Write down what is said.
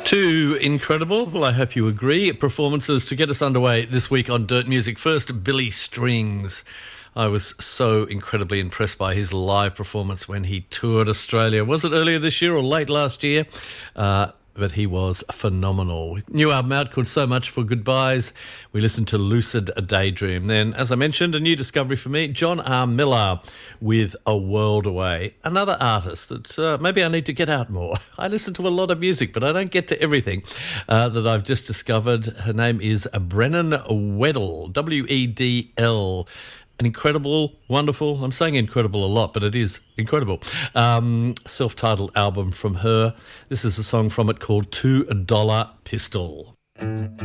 Too incredible. Well, I hope you agree. Performances to get us underway this week on Dirt Music. First, Billy Strings. I was so incredibly impressed by his live performance when he toured Australia. Was it earlier this year or late last year? But he was phenomenal. New album out called So Much for Goodbyes. We listened to Lucid Daydream. Then, as I mentioned, a new discovery for me, John R. Miller with A World Away. Another artist that maybe I need to get out more. I listen to a lot of music, but I don't get to everything that I've just discovered. Her name is Brennan Weddle, W-E-D-L. An incredible, wonderful, I'm saying incredible a lot, but it is incredible, self-titled album from her. This is a song from it called $2 Pistol.